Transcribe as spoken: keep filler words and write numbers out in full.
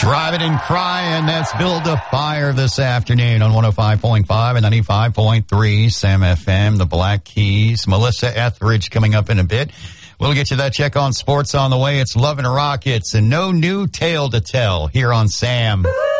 Driving and crying, that's Build a Fire this afternoon on one oh five point five and ninety-five point three Sam F M, the Black Keys. Melissa Etheridge coming up in a bit. We'll get you that check on sports on the way. It's Love and Rockets and no new tale to tell here on Sam.